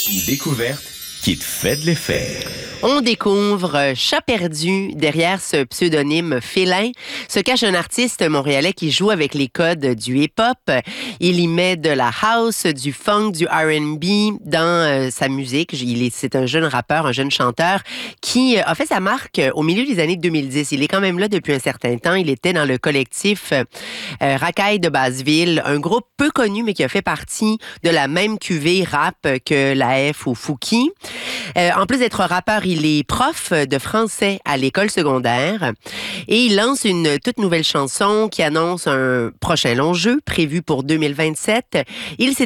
Une découverte qui te fait de l'effet. On découvre Chat perdu. Derrière ce pseudonyme félin se cache un artiste montréalais qui joue avec les codes du hip-hop. Il y met de la house, du funk, du R&B dans sa musique. C'est un jeune rappeur, un jeune chanteur qui a fait sa marque au milieu des années 2010. Il est quand même là depuis un certain temps. Il était dans le collectif Racaille de Basseville, un groupe peu connu mais qui a fait partie de la même cuvée rap que la F ou Fouki. En plus d'être rappeur, il est prof de français à l'école secondaire et il lance une toute nouvelle chanson qui annonce un prochain long jeu prévu pour 2027. Il s'est